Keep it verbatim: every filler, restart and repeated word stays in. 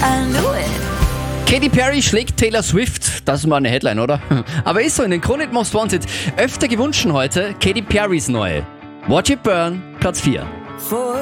I knew it. Katy Perry schlägt Taylor Swift. Das ist mal eine Headline, oder? Aber ist so, in den Krone Hit Most Wanted öfter gewünscht heute Katy Perrys neue. Watch It Burn, Platz vier. For